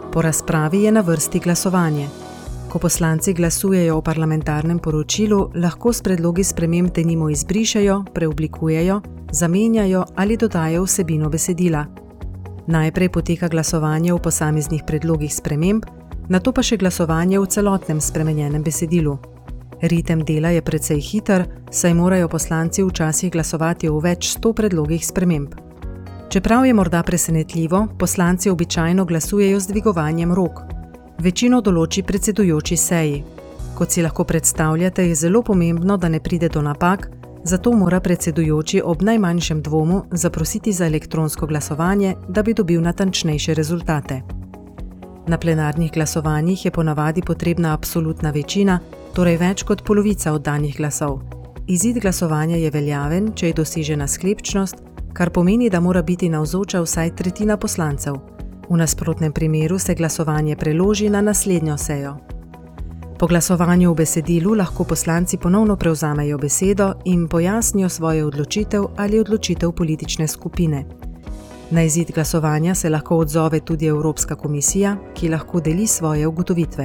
Po razpravi je na vrsti glasovanje. Ko poslanci glasujejo o parlamentarnem poročilu, lahko s predlogi sprememb denimo izbrišejo, preoblikujejo, zamenjajo ali dodajo vsebino besedila. Najprej poteka glasovanje o posameznih predlogih sprememb, nato pa še glasovanje v celotnem spremenjenem besedilu. Ritem dela je precej hiter, saj morajo poslanci včasih glasovati o več 100 predlogih sprememb. Čeprav je morda presenetljivo, poslanci običajno glasujejo z dvigovanjem rok. Večino določi predsedujoči seji. Kot si lahko predstavljate, je zelo pomembno, da ne pride do napak, zato mora predsedujoči ob najmanjšem dvomu zaprositi za elektronsko glasovanje, da bi dobil natančnejše rezultate. Na plenarnih glasovanjih je ponavadi potrebna absolutna večina, torej več kot polovica oddanih glasov. Izid glasovanja je veljaven, če je dosežena sklepčnost, kar pomeni, da mora biti navzoča vsaj tretjina poslancev. V nasprotnem primeru se glasovanje preloži na naslednjo sejo. Po glasovanju v besedilu lahko poslanci ponovno prevzamejo besedo in pojasnijo svojo odločitev ali odločitev politične skupine. Na izid glasovanja se lahko odzove tudi Evropska komisija, ki lahko deli svoje ugotovitve.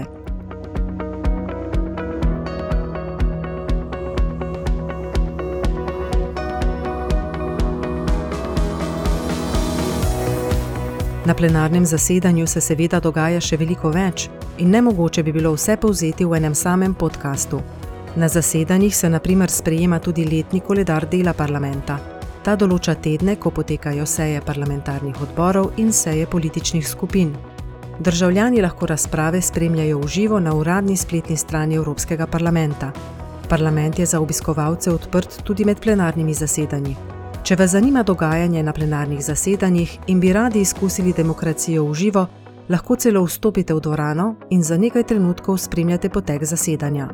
Na plenarnem zasedanju se seveda dogaja še veliko več in nemogoče bi bilo vse povzeti v enem samem podcastu. Na zasedanjih se na primer sprejema tudi letni koledar dela parlamenta. Ta določa tedne, ko potekajo seje parlamentarnih odborov in seje političnih skupin. Državljani lahko razprave spremljajo v živo na uradni spletni strani Evropskega parlamenta. Parlament je za obiskovalce odprt tudi med plenarnimi zasedanji. Če vas zanima dogajanje na plenarnih zasedanjih in bi radi izkusili demokracijo v živo, lahko celo vstopite v dvorano in za nekaj trenutkov spremljate potek zasedanja.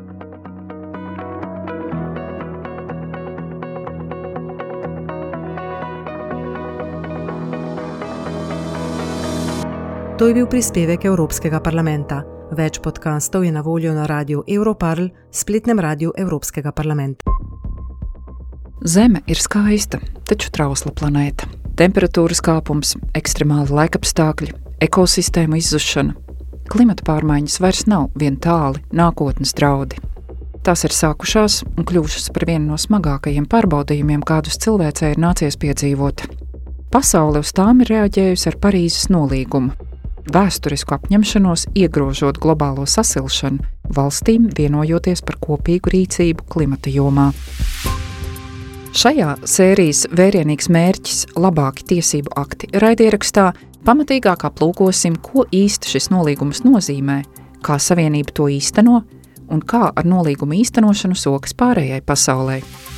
To je bil prispevek Evropskega parlamenta. Več podcastov je na voljo na radiu Europarl, spletnem radiu Evropskega parlamenta. Zeme ir skaista, taču trausla planēta. Temperatūras kāpums, ekstremāli laikapstākļi, ekosistēma izzušana. Klimata pārmaiņas vairs nav vien tāli nākotnes draudi. Tās ir sākušās un kļuvušas par vienu no smagākajiem pārbaudījumiem, kādus cilvēcei ir nācies piedzīvot. Pasaule uz tām ir reaģējusi ar Parīzes nolīgumu, vēsturisku apņemšanos iegrožot globālo sasilšanu, valstīm vienojoties par kopīgu rīcību klimata jomā. Šajā sērijas vērienīgs mērķis labāki tiesību akti raidierakstā pamatīgāk aplūkosim, ko īsti šis nolīgums nozīmē, kā savienība to īsteno un kā ar nolīgumu īstenošanu sokas pārējai pasaulē.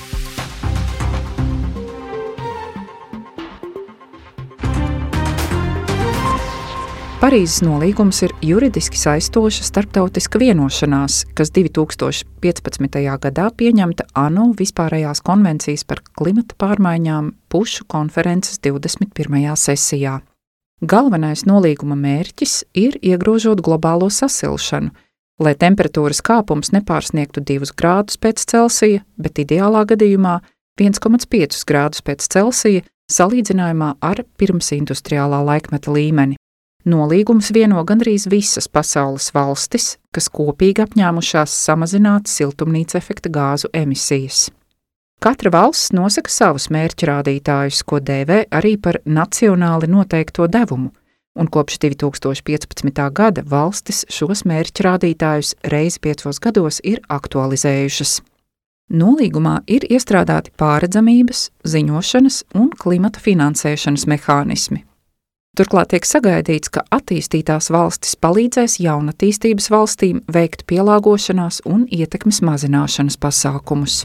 Parīzes nolīgums ir juridiski saistoša starptautiska vienošanās, kas 2015. gadā pieņemta ANO vispārējās konvencijas par klimata pārmaiņām pušu konferences 21. sesijā. Galvenais nolīguma mērķis ir iegrožot globālo sasilšanu, lai temperatūras kāpums nepārsniegtu 2 grādus pēc Celsija, bet ideālā gadījumā 1,5 grādus pēc Celsija salīdzinājumā ar pirmsindustriālā laikmeta līmeni. Nolīgums vieno gandrīz visas pasaules valstis, kas kopīgi apņēmušās samazināt siltumnīca efekta gāzu emisijas. Katra valsts nosaka savus mērķrādītājus, ko dēvē arī par nacionāli noteikto devumu, un kopš 2015. gada valstis šos mērķrādītājus reizi 5 gados ir aktualizējušas. Nolīgumā ir iestrādāti pārredzamības, ziņošanas un klimata finansēšanas mehānismi. Turklāt tiek sagaidīts, ka attīstītās valstis palīdzēs jaunatīstības valstīm veikt pielāgošanās un ietekmes mazināšanas pasākumus.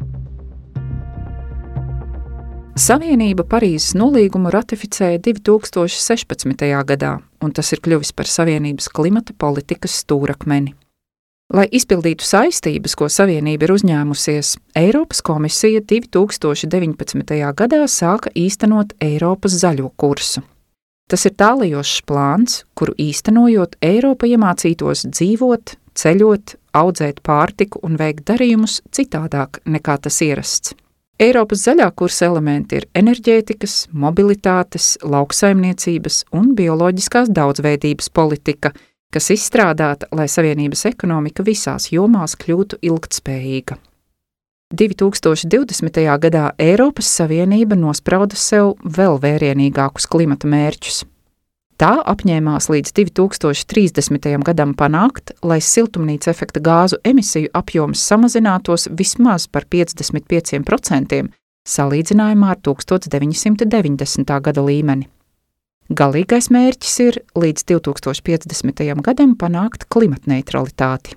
Savienība Parīzes nolīgumu ratificēja 2016. gadā, un tas ir kļuvis par Savienības klimata politikas stūrakmeni. Lai izpildītu saistības, ko Savienība ir uzņēmusies, Eiropas komisija 2019. gadā sāka īstenot Eiropas zaļo kursu. Tas ir tālajošs plāns, kuru īstenojot Eiropa iemācītos dzīvot, ceļot, audzēt pārtiku un veikt darījumus citādāk nekā tas ierasts. Eiropas zaļā kursa elementi ir enerģētikas, mobilitātes, lauksaimniecības un bioloģiskās daudzveidības politika, kas izstrādāta, lai Savienības ekonomika visās jomās kļūtu ilgtspējīga. 2020. gadā Eiropas Savienība nosprauda sev vēl vērienīgākus klimata mērķus. Tā apņēmās līdz 2030. gadam panākt, lai siltumnīca efekta gāzu emisiju apjoms samazinātos vismaz par 55% salīdzinājumā ar 1990. gada līmeni. Galīgais mērķis ir līdz 2050. gadam panākt klimatneitralitāti.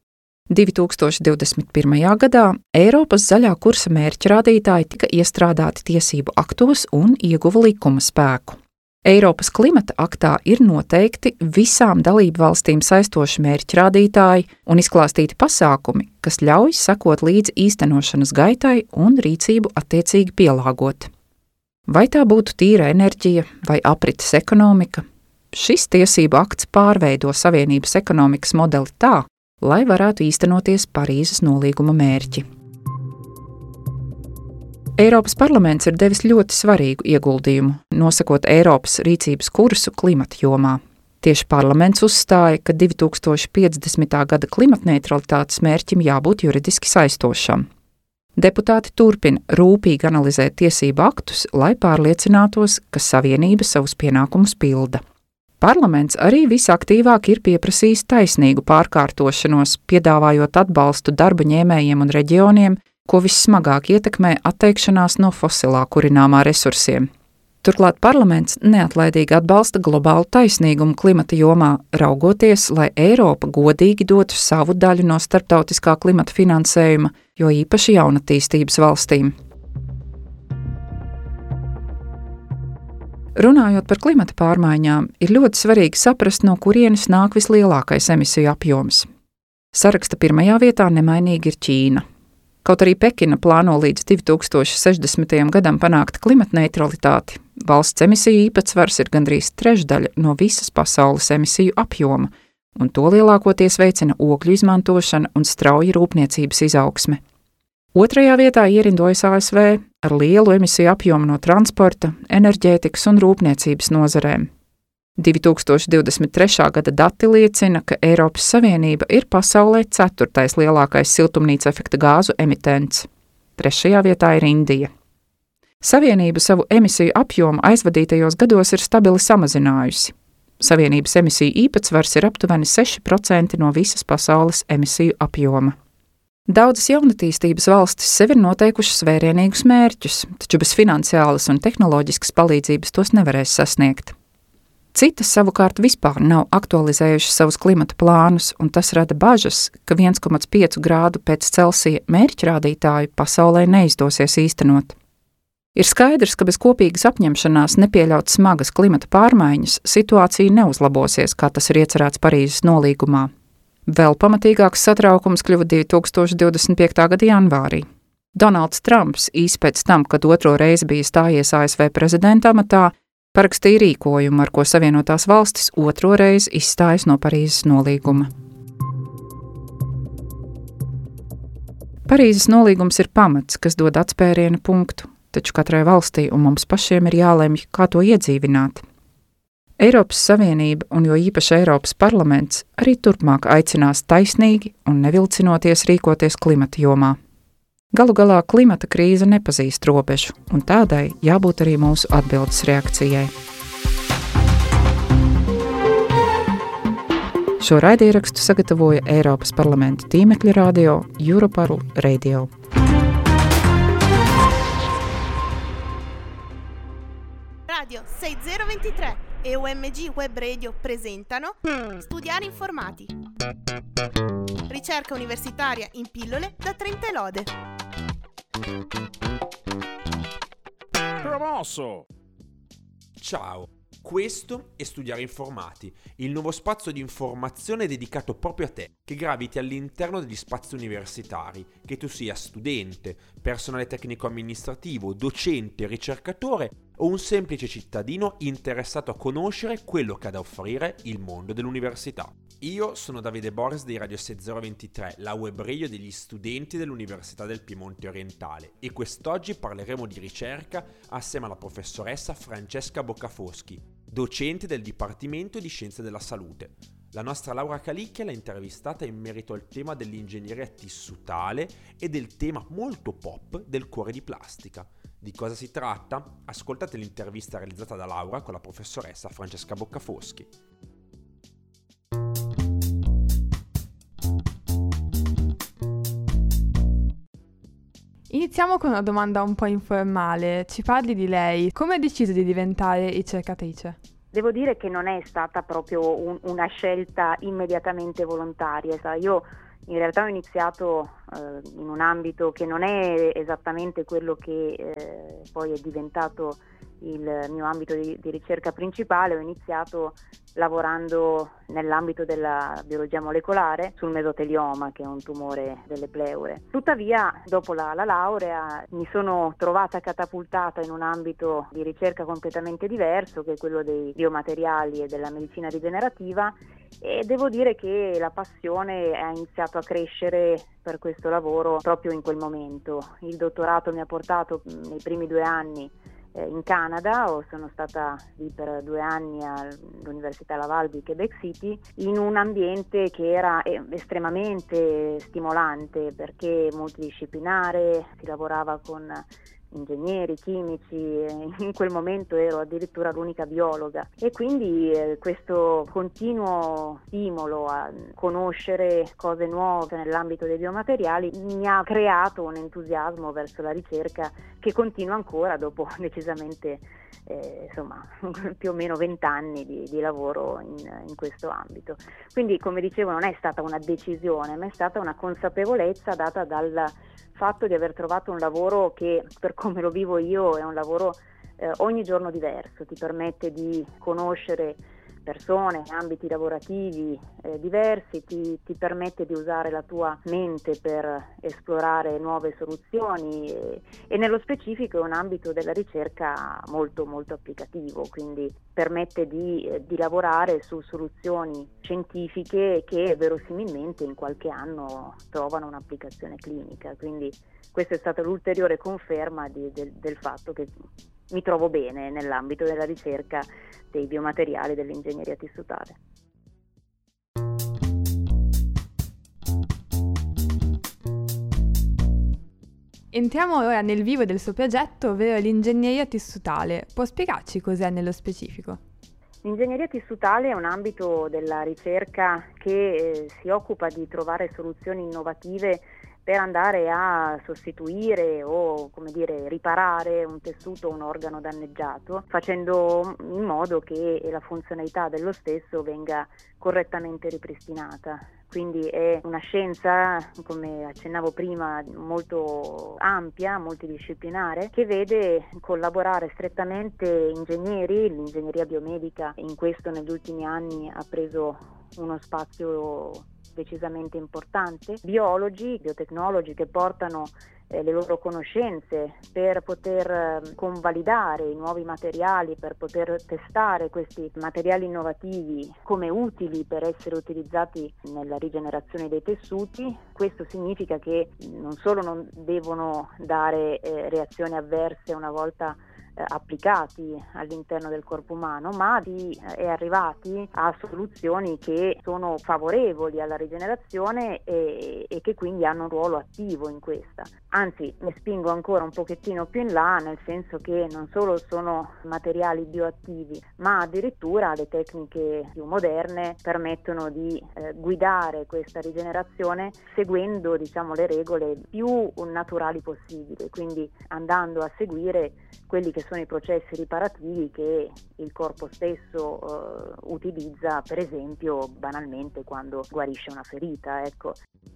2021. gadā Eiropas zaļā kursa mērķrādītāji tika iestrādāti tiesību aktos un ieguva likuma spēku. Eiropas klimata aktā ir noteikti visām dalību valstīm saistoši mērķrādītāji un izklāstīti pasākumi, kas ļauj sekot līdzi īstenošanas gaitai un rīcību attiecīgi pielāgot. Vai tā būtu tīra enerģija vai aprites ekonomika, šis tiesību akts pārveido Savienības ekonomikas modeli tā, lai varētu īstenoties Parīzes nolīguma mērķi. Eiropas parlaments ir devis ļoti svarīgu ieguldījumu, nosakot Eiropas rīcības kursu klimata jomā. Tieši parlaments uzstāja, ka 2050. gada klimatneitralitātes mērķim jābūt juridiski saistošam. Deputāti turpina rūpīgi analizēt tiesību aktus, lai pārliecinātos, ka Savienība savus pienākumus pilda. Parlaments arī visaktīvāk ir pieprasījis taisnīgu pārkārtošanos, piedāvājot atbalstu darba ņēmējiem un reģioniem, ko vissmagāk ietekmē atteikšanās no fosilā kurināmā resursiem. Turklāt parlaments neatlaidīgi atbalsta globālu taisnīgumu klimata jomā, raugoties, lai Eiropa godīgi dotu savu daļu no starptautiskā klimata finansējuma, jo īpaši jaunatīstības valstīm. Runājot par klimata pārmaiņām, ir ļoti svarīgi saprast, no kurienes nāk vislielākais emisiju apjoms. Saraksta pirmajā vietā nemainīgi ir Ķīna. Kaut arī Pekina plāno līdz 2060. gadam panākt klimatneitralitāti, valsts emisiju īpatsvars ir gandrīz trešdaļa no visas pasaules emisiju apjoma, un to lielākoties veicina ogļu izmantošana un strauja rūpniecības izaugsme. Otrajā vietā ierindojas ASV ar lielu emisiju apjomu no transporta, enerģētikas un rūpniecības nozarēm. 2023. gada dati liecina, ka Eiropas Savienība ir pasaulē 4. lielākais siltumnīca efekta gāzu emitents. 3. vietā ir Indija. Savienība savu emisiju apjomu aizvadītajos gados ir stabili samazinājusi. Savienības emisiju īpatsvars ir aptuveni 6% no visas pasaules emisiju apjoma. Daudzas jaunatīstības valstis sev ir noteikušas vērienīgus mērķus, taču bez finansiālas un tehnoloģiskas palīdzības tos nevarēs sasniegt. Citas savukārt vispār nav aktualizējušas savus klimata plānus, un tas rada bažas, ka 1,5 grādu pēc Celsija mērķrādītāju pasaulē neizdosies īstenot. Ir skaidrs, ka bez kopīgas apņemšanās nepieļaut smagas klimata pārmaiņas situācija neuzlabosies, kā tas ir iecerēts Parīzes nolīgumā. Vēl pamatīgāks satraukums kļuva 2025. gada janvārī. Donalds Trumps īsi pēc tam, kad otro reizi bija stājies ASV prezidenta amatā, parakstīja rīkojumu, ar ko Savienotās valstis otro reizi izstājas no Parīzes nolīguma. Parīzes nolīgums ir pamats, kas dod atspēriena punktu, taču katrai valstī un mums pašiem ir jālemj, kā to iedzīvināt. Eiropas Savienība un jo īpaši Eiropas parlaments arī turpmāk aicinās taisnīgi un nevilcinoties rīkoties klimata jomā. Galu galā klimata krīze nepazīst robežu, un tādai jābūt arī mūsu atbildes reakcijai. Šo raidierakstu sagatavoja Eiropas parlamenta tīmekļa radio Europarl Radio. Radio 6023 e UMG Web Radio presentano Studiare Informati. Ricerca universitaria in pillole da 30 lode. Promosso! Ciao, questo è Studiare Informati, il nuovo spazio di informazione dedicato proprio a te, che graviti all'interno degli spazi universitari, che tu sia studente, personale tecnico-amministrativo, docente, ricercatore o un semplice cittadino interessato a conoscere quello che ha da offrire il mondo dell'università. Io sono Davide Boris di Radio 6023, la web radio degli studenti dell'Università del Piemonte Orientale, e quest'oggi parleremo di ricerca assieme alla professoressa Francesca Boccafoschi, docente del Dipartimento di Scienze della Salute. La nostra Laura Calicchia l'ha intervistata in merito al tema dell'ingegneria tissutale e del tema molto pop del cuore di plastica. Di cosa si tratta? Ascoltate l'intervista realizzata da Laura con la professoressa Francesca Boccafoschi. Iniziamo con una domanda un po' informale. Ci parli di lei. Come ha deciso di diventare ricercatrice? Devo dire che non è stata proprio una scelta immediatamente volontaria. Io in realtà ho iniziato in un ambito che non è esattamente quello che poi è diventato il mio ambito di ricerca principale. Ho iniziato lavorando nell'ambito della biologia molecolare sul mesotelioma, che è un tumore delle pleure. Tuttavia, dopo la laurea, mi sono trovata catapultata in un ambito di ricerca completamente diverso, che è quello dei biomateriali e della medicina rigenerativa, e devo dire che la passione ha iniziato a crescere per questo lavoro proprio in quel momento. Il dottorato mi ha portato nei primi 2 anni in Canada, sono stata lì per 2 anni all'Università Laval di Quebec City, in un ambiente che era estremamente stimolante perché multidisciplinare, si lavorava con ingegneri, chimici, in quel momento ero addirittura l'unica biologa, e quindi questo continuo stimolo a conoscere cose nuove nell'ambito dei biomateriali mi ha creato un entusiasmo verso la ricerca che continua ancora dopo decisamente più o meno 20 anni di lavoro in questo ambito. Quindi, come dicevo, non è stata una decisione, ma è stata una consapevolezza data dal fatto di aver trovato un lavoro che, per come lo vivo io, è un lavoro ogni giorno diverso, ti permette di conoscere persone, ambiti lavorativi diversi, ti permette di usare la tua mente per esplorare nuove soluzioni e nello specifico è un ambito della ricerca molto molto applicativo, quindi permette di lavorare su soluzioni scientifiche che verosimilmente in qualche anno trovano un'applicazione clinica, quindi questa è stata l'ulteriore conferma del fatto che mi trovo bene nell'ambito della ricerca dei biomateriali dell'ingegneria tissutale. Entriamo ora nel vivo del suo progetto, ovvero l'ingegneria tissutale. Può spiegarci cos'è nello specifico? L'ingegneria tissutale è un ambito della ricerca che si occupa di trovare soluzioni innovative per andare a sostituire o, riparare un tessuto o un organo danneggiato, facendo in modo che la funzionalità dello stesso venga correttamente ripristinata. Quindi è una scienza, come accennavo prima, molto ampia, multidisciplinare, che vede collaborare strettamente ingegneri. L'ingegneria biomedica in questo negli ultimi anni ha preso uno spazio decisamente importante, biologi, biotecnologi che portano le loro conoscenze per poter convalidare i nuovi materiali, per poter testare questi materiali innovativi come utili per essere utilizzati nella rigenerazione dei tessuti. Questo significa che non solo non devono dare reazioni avverse una volta applicati all'interno del corpo umano, ma è arrivati a soluzioni che sono favorevoli alla rigenerazione e che quindi hanno un ruolo attivo in questa. Anzi, ne spingo ancora un pochettino più in là, nel senso che non solo sono materiali bioattivi, ma addirittura le tecniche più moderne permettono di guidare questa rigenerazione seguendo, le regole più naturali possibili, quindi andando a seguire quelli che sono i processi riparativi che il corpo stesso utilizza, per esempio, banalmente quando guarisce una ferita, ecco.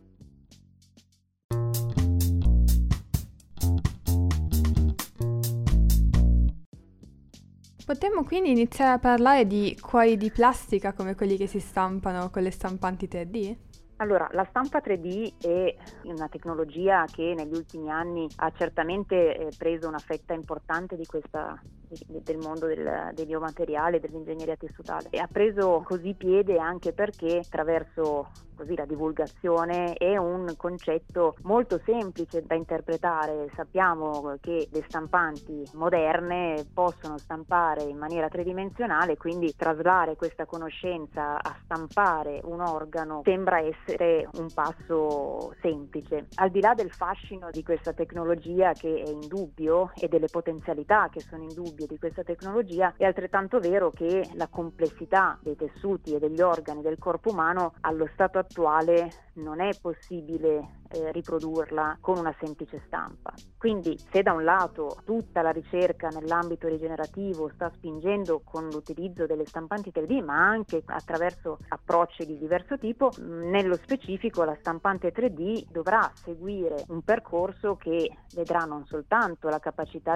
Potremmo quindi iniziare a parlare di cuori di plastica come quelli che si stampano con le stampanti 3D? Allora, la stampa 3D è una tecnologia che negli ultimi anni ha certamente preso una fetta importante di questa del mondo dei biomateriali, dell'ingegneria tessutale. E ha preso così piede anche perché attraverso la divulgazione è un concetto molto semplice da interpretare. Sappiamo che le stampanti moderne possono stampare in maniera tridimensionale, quindi traslare questa conoscenza a stampare un organo sembra essere un passo semplice. Al di là del fascino di questa tecnologia che è indubbio e delle potenzialità che sono indubbie di questa tecnologia, è altrettanto vero che la complessità dei tessuti e degli organi del corpo umano allo stato attuale non è possibile riprodurla con una semplice stampa. Quindi se da un lato tutta la ricerca nell'ambito rigenerativo sta spingendo con l'utilizzo delle stampanti 3D, ma anche attraverso approcci di diverso tipo, nello specifico la stampante 3D dovrà seguire un percorso che vedrà non soltanto la capacità